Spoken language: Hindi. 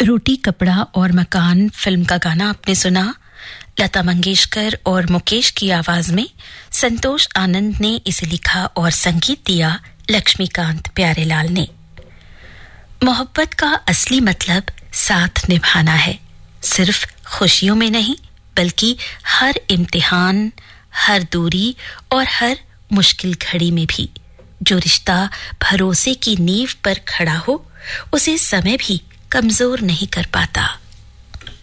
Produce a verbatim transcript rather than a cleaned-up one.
रोटी कपड़ा और मकान फिल्म का गाना आपने सुना। लता मंगेशकर और मुकेश की आवाज में संतोष आनंद ने इसे लिखा और संगीत दिया लक्ष्मीकांत प्यारेलाल ने। मोहब्बत का असली मतलब साथ निभाना है, सिर्फ खुशियों में नहीं बल्कि हर इम्तिहान, हर दूरी और हर मुश्किल घड़ी में भी। जो रिश्ता भरोसे की नींव पर खड़ा हो उसे समय भी कमजोर नहीं कर पाता।